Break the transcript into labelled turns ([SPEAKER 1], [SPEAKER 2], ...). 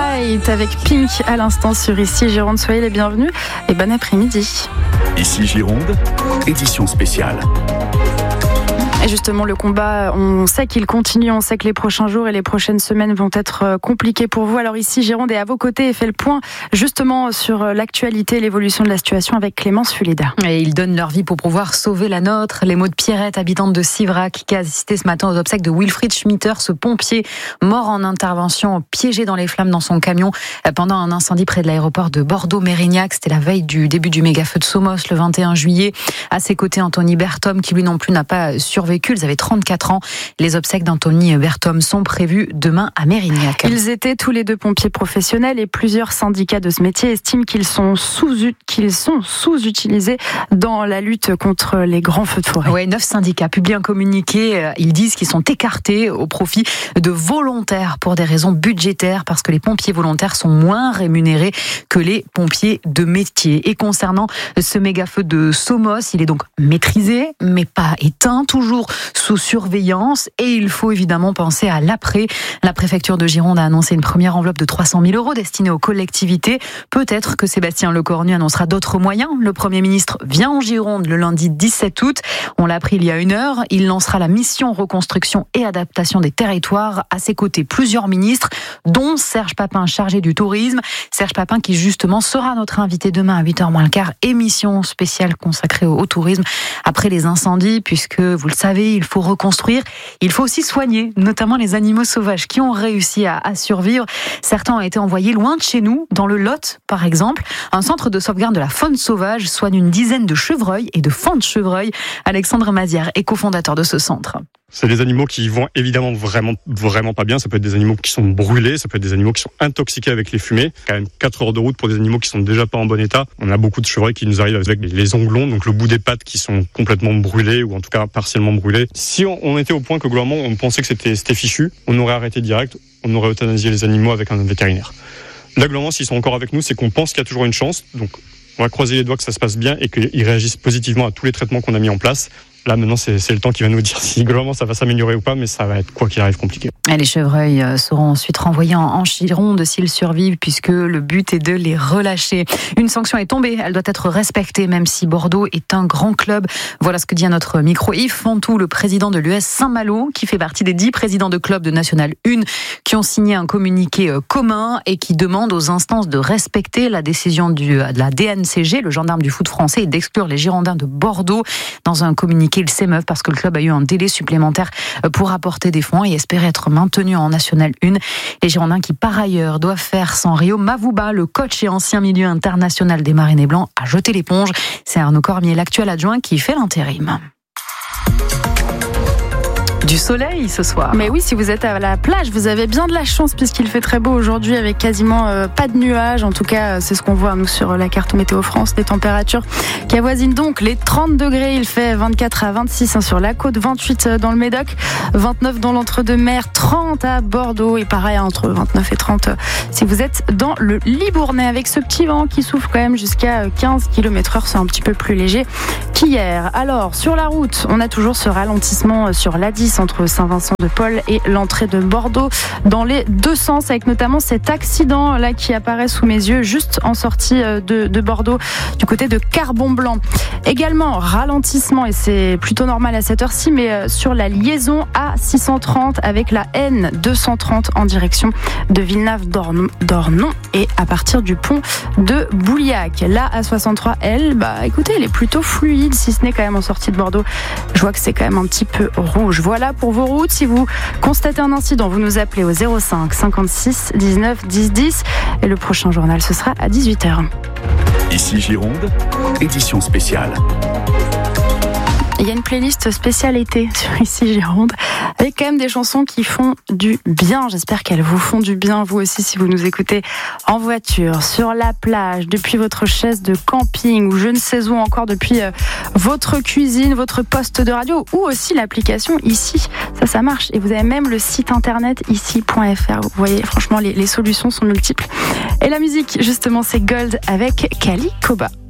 [SPEAKER 1] Light avec Pink à l'instant sur Ici Gironde. Soyez les bienvenus et bon après-midi.
[SPEAKER 2] Ici Gironde, édition spéciale.
[SPEAKER 1] Et justement, le combat, on sait qu'il continue, on sait que les prochains jours et les prochaines semaines vont être compliqués pour vous. Alors ici, Gironde est à vos côtés et fait le point justement sur l'actualité et l'évolution de la situation avec Clémence Fulida.
[SPEAKER 3] Et ils donnent leur vie pour pouvoir sauver la nôtre. Les mots de Pierrette, habitante de Sivrac, qui a assisté ce matin aux obsèques de Wilfried Schmitter, ce pompier mort en intervention, piégé dans les flammes dans son camion pendant un incendie près de l'aéroport de Bordeaux-Mérignac. C'était la veille du début du méga-feu de Somos, le 21 juillet. À ses côtés, Anthony Berthom, qui lui non plus n'a pas survécu. Ils avaient 34 ans. Les obsèques d'Anthony Berthom sont prévues demain à Mérignac.
[SPEAKER 1] Ils étaient tous les deux pompiers professionnels et plusieurs syndicats de ce métier estiment qu'ils sont sous-utilisés dans la lutte contre les grands feux de forêt.
[SPEAKER 3] Oui, 9 syndicats publient un communiqué. Ils disent qu'ils sont écartés au profit de volontaires pour des raisons budgétaires parce que les pompiers volontaires sont moins rémunérés que les pompiers de métier. Et concernant ce méga-feu de Somos, il est donc maîtrisé mais pas éteint, toujours sous surveillance, et il faut évidemment penser à l'après. La préfecture de Gironde a annoncé une première enveloppe de 300 000 € destinée aux collectivités. Peut-être que Sébastien Lecornu annoncera d'autres moyens. Le Premier ministre vient en Gironde le lundi 17 août. On l'a appris il y a une heure. Il lancera la mission reconstruction et adaptation des territoires. À ses côtés, plusieurs ministres, dont Serge Papin, chargé du tourisme. Serge Papin qui justement sera notre invité demain à 8h moins le quart. Émission spéciale consacrée au tourisme après les incendies, puisque vous le savez, il faut reconstruire. Il faut aussi soigner, notamment les animaux sauvages qui ont réussi à survivre. Certains ont été envoyés loin de chez nous, dans le Lot, par exemple. Un centre de sauvegarde de la faune sauvage soigne une dizaine de chevreuils et de fans de chevreuils. Alexandre Mazière est cofondateur de ce centre.
[SPEAKER 4] C'est des animaux qui vont évidemment vraiment pas bien. Ça peut être des animaux qui sont brûlés, ça peut être des animaux qui sont intoxiqués avec les fumées. Quand même 4 heures de route pour des animaux qui sont déjà pas en bon état. On a beaucoup de chevreuils qui nous arrivent avec les onglons, donc le bout des pattes qui sont complètement brûlés ou en tout cas partiellement brûlés. Si on était au point que globalement on pensait que c'était fichu, on aurait arrêté direct, on aurait euthanasié les animaux avec un vétérinaire. Là globalement s'ils sont encore avec nous, c'est qu'on pense qu'il y a toujours une chance. Donc on va croiser les doigts que ça se passe bien et qu'ils réagissent positivement à tous les traitements qu'on a mis en place. Là, maintenant, c'est le temps qui va nous dire si globalement ça va s'améliorer ou pas, mais ça va être quoi qu'il arrive compliqué.
[SPEAKER 3] Et les chevreuils seront ensuite renvoyés en Gironde s'ils survivent, puisque le but est de les relâcher. Une sanction est tombée, elle doit être respectée, même si Bordeaux est un grand club. Voilà ce que dit à notre micro Yves Fontou, le président de l'US Saint-Malo, qui fait partie des 10 présidents de clubs de National 1 qui ont signé un communiqué commun et qui demandent aux instances de respecter la décision de la DNCG, le gendarme du foot français, et d'exclure les Girondins de Bordeaux. Dans un communiqué, ils s'émeuvent parce que le club a eu un délai supplémentaire pour apporter des fonds et espérer être maintenu en National 1. Les Girondins qui, par ailleurs, doivent faire sans Rio Mavouba, le coach et ancien milieu international des Marinés Blancs, a jeté l'éponge. C'est Arnaud Cormier, l'actuel adjoint, qui fait l'intérim. Du soleil ce soir.
[SPEAKER 1] Mais oui, si vous êtes à la plage, vous avez bien de la chance puisqu'il fait très beau aujourd'hui avec quasiment pas de nuages. En tout cas, c'est ce qu'on voit nous sur la carte Météo France. Des températures qui avoisinent donc les 30 degrés. Il fait 24 à 26 sur la côte, 28 dans le Médoc, 29 dans l'Entre-deux-Mers, 30 à Bordeaux et pareil entre 29 et 30 si vous êtes dans le Libournais avec ce petit vent qui souffle quand même jusqu'à 15 km/h. C'est un petit peu plus léger qu'hier. Alors, sur la route, on a toujours ce ralentissement sur l'A10 entre Saint-Vincent-de-Paul et l'entrée de Bordeaux dans les deux sens, avec notamment cet accident là qui apparaît sous mes yeux juste en sortie de Bordeaux du côté de Carbon-Blanc. Également ralentissement, et c'est plutôt normal à cette heure-ci, mais sur la liaison A630 avec la N230 en direction de Villeneuve-d'Ornon et à partir du pont de Bouliac. La A63 elle, écoutez, elle est plutôt fluide, si ce n'est quand même en sortie de Bordeaux. Je vois que c'est quand même un petit peu rouge. Voilà pour vos routes. Si vous constatez un incident, vous nous appelez au 05 56 19 10 10 et le prochain journal ce sera à 18h.
[SPEAKER 2] Ici Gironde, édition spéciale.
[SPEAKER 1] Il y a une playlist spéciale été sur Ici Gironde avec quand même des chansons qui font du bien. J'espère qu'elles vous font du bien, vous aussi, si vous nous écoutez en voiture, sur la plage, depuis votre chaise de camping ou je ne sais où encore, depuis votre cuisine, votre poste de radio ou aussi l'application Ici. Ça marche. Et vous avez même le site internet ici.fr. Vous voyez, franchement, les solutions sont multiples. Et la musique, justement, c'est Gold avec Kali Koba.